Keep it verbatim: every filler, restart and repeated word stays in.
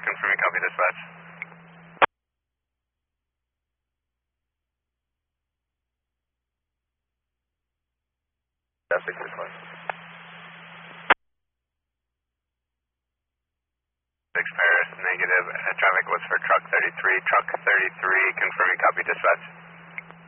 confirming copy dispatch. That's six dispatch. six Paris, negative. Uh, traffic was for truck thirty-three. Truck thirty-three, confirming copy dispatch.